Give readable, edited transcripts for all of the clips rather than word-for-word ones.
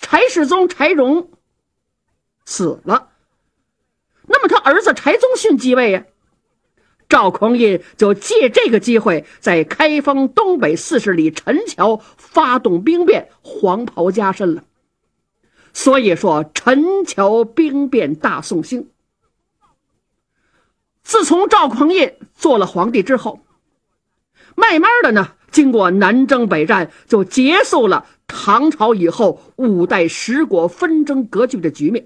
柴世宗柴荣死了，那么他儿子柴宗训继位呀。赵匡胤就借这个机会，在开封东北40里陈桥发动兵变，黄袍加身了。所以说陈桥兵变大宋兴。自从赵匡胤做了皇帝之后，慢慢的呢，经过南征北战，就结束了唐朝以后5代10国纷争割据的局面。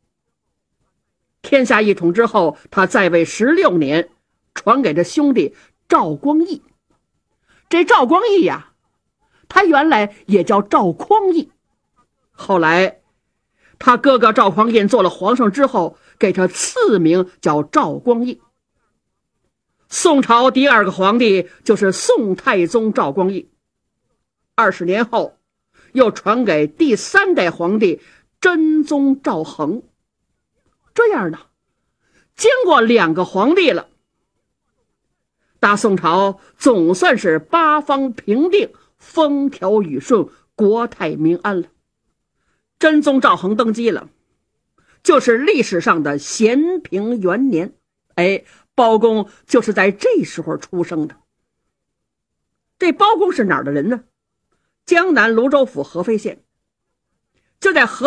天下一统之后，他在位16年，传给这兄弟赵光义。这赵光义呀，他原来也叫赵匡义，后来他哥哥赵匡胤做了皇上之后，给他赐名叫赵光义。宋朝第2个皇帝就是宋太宗赵光义。20年后又传给第3代皇帝真宗赵恒。这样呢，经过2个皇帝了，大宋朝总算是八方平定，风调雨顺，国泰民安了。真宗赵恒登基了，就是历史上的咸平元年。包公就是在这时候出生的。这包公是哪儿的人呢？江南泸州府合肥县。就在合